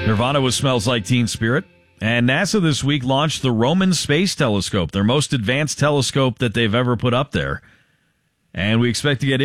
Nirvana was Smells Like Teen Spirit. And NASA this week launched the Roman Space Telescope, their most advanced telescope that they've ever put up there. And we expect to get